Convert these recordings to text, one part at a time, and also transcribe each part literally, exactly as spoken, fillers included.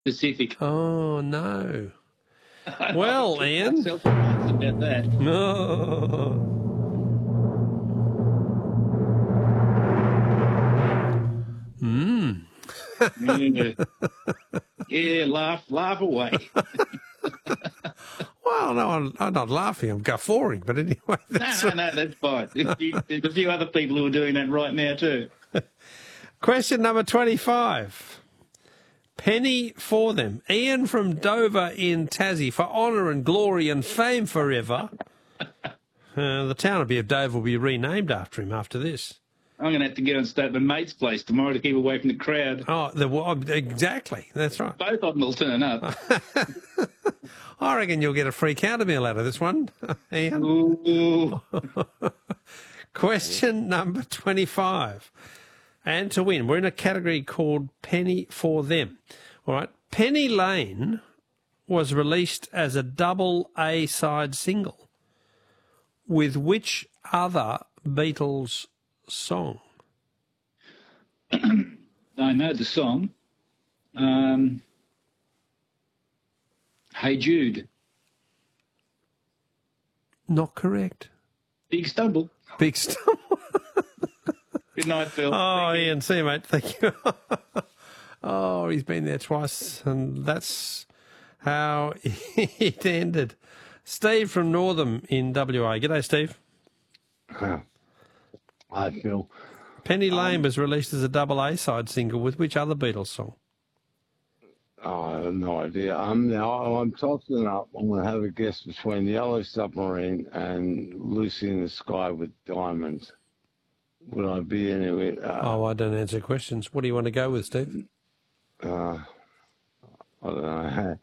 Pacific. Oh, no. Well, Ian. About that. No. Mm. Yeah. Yeah, laugh, laugh away. Well, no, I'm, I'm not laughing. I'm guffawing. But anyway, that's no, no, no, that's fine. There's, there's a few other people who are doing that right now too. Question number twenty-five. Penny for them. Ian from Dover in Tassie, for honour and glory and fame forever. Uh, the town of Dover will be renamed after him after this. I'm going to have to get on stay at my mate's place tomorrow to keep away from the crowd. Oh, the, exactly. That's right. Both of them will turn up. I reckon you'll get a free counter meal out of this one, Ian. Ooh. Question number twenty-five. And to win, we're in a category called Penny for Them. All right. Penny Lane was released as a double A-side single. With which other Beatles song? I know the song. Um, Hey Jude. Not correct. Big Stumble. Big Stumble. Good night, Phil. Oh, Ian, see you, mate. Thank you. Oh, he's been there twice, and that's how it ended. Steve from Northam in W A. G'day, Steve. Hi, Phil. Penny Lane um, was released as a double A-side single with which other Beatles song? Oh, I have no idea. Um, now I'm tossing up. I'm going to have a guess between Yellow Submarine and Lucy in the Sky with Diamonds. Would I be anyway? Uh, oh, I don't answer questions. What do you want to go with, Steve? Uh, I don't know.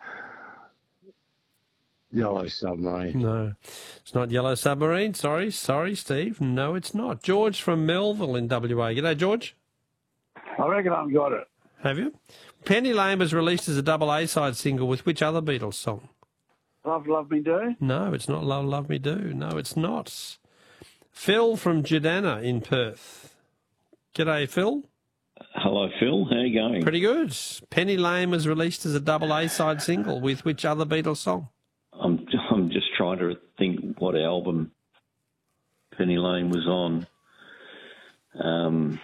Yellow Submarine. No, it's not Yellow Submarine. Sorry, sorry, Steve. No, it's not. George from Melville in W A. G'day, George. I reckon I've got it. Have you? Penny Lane was released as a double A-side single with which other Beatles song? Love, Love Me Do? No, it's not Love, Love Me Do. No, it's not. Phil from Judana in Perth. G'day, Phil. Hello, Phil. How are you going? Pretty good. Penny Lane was released as a double A-side single with which other Beatles song? I'm I'm just trying to think what album Penny Lane was on. Um,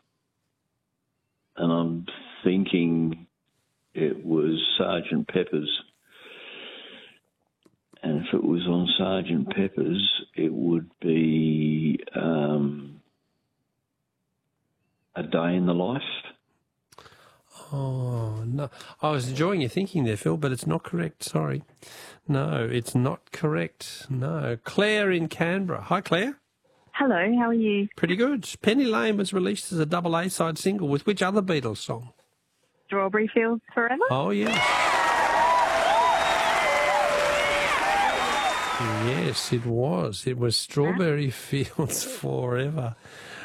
and I'm thinking it was Sergeant Pepper's. And if it was on Sergeant Pepper's, it would be um, A Day in the Life. Oh, no. I was enjoying your thinking there, Phil, but it's not correct. Sorry. No, it's not correct. No. Claire in Canberra. Hi, Claire. Hello, how are you? Pretty good. Penny Lane was released as a double A-side single with which other Beatles song? Strawberry Fields Forever? Oh, yes. Yes, it was. It was Strawberry Fields Forever.